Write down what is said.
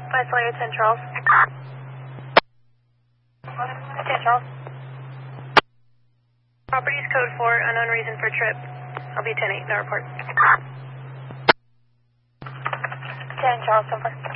Slayer 10 Charles. 10 Charles. Properties code 4, unknown reason for trip. I'll be 10-8, no report. 10 Charles, so far.